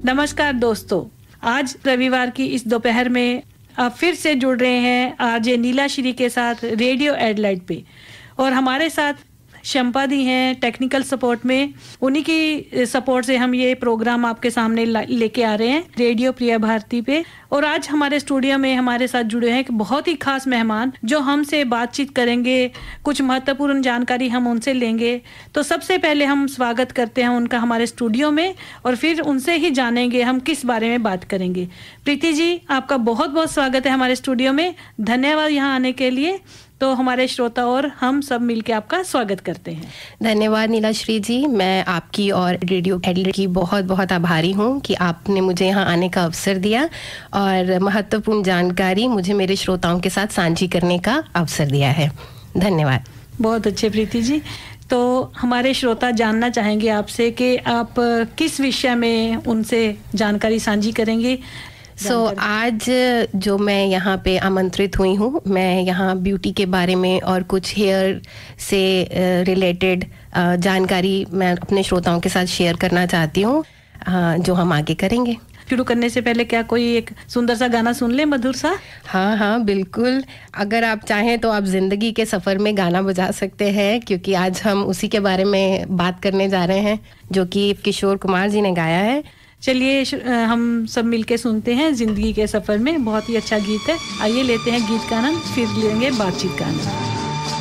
नमस्कार दोस्तों, आज रविवार की इस दोपहर में आप फिर से जुड़ रहे हैं आरजे नीला श्री के साथ रेडियो एडलाइट पे। और हमारे साथ शंपा दी हैं टेक्निकल सपोर्ट में। उन्हीं की सपोर्ट से हम ये प्रोग्राम आपके सामने लेके आ रहे हैं रेडियो प्रिया भारती पे। और आज हमारे स्टूडियो में हमारे साथ जुड़े हैं एक बहुत ही खास मेहमान जो हमसे बातचीत करेंगे, कुछ महत्वपूर्ण जानकारी हम उनसे लेंगे। तो सबसे पहले हम स्वागत करते हैं उनका हमारे स्टूडियो में और फिर उनसे ही जानेंगे हम किस बारे में बात करेंगे। प्रीति जी, आपका बहुत बहुत स्वागत है हमारे स्टूडियो में। धन्यवाद यहाँ आने के लिए। तो हमारे श्रोता और हम सब मिलकर आपका स्वागत करते हैं। धन्यवाद नीलाश्री जी, मैं आपकी और रेडियो एडलाइट की बहुत बहुत आभारी हूँ कि आपने मुझे यहाँ आने का अवसर दिया और महत्वपूर्ण जानकारी मुझे मेरे श्रोताओं के साथ साझी करने का अवसर दिया है। धन्यवाद। बहुत अच्छे प्रीति जी। तो हमारे श्रोता जानना चाहेंगे आपसे कि आप किस विषय में उनसे जानकारी साझी करेंगे। आज जो मैं यहाँ पे आमंत्रित हुई हूँ, मैं यहाँ ब्यूटी के बारे में और कुछ हेयर से रिलेटेड जानकारी मैं अपने श्रोताओं के साथ शेयर करना चाहती हूँ, जो हम आगे करेंगे। शुरू करने से पहले क्या कोई एक सुंदर सा गाना सुन ले, मधुर सा? हाँ बिल्कुल। अगर आप चाहें तो आप जिंदगी के सफर में गाना बजा सकते हैं, क्योंकि आज हम उसी के बारे में बात करने जा रहे हैं, जो कि किशोर कुमार जी ने गाया है। चलिए हम सब मिलके सुनते हैं जिंदगी के सफर में। बहुत ही अच्छा गीत है। आइए लेते हैं गीत का आनंद, फिर लेंगे बातचीत का आनंद।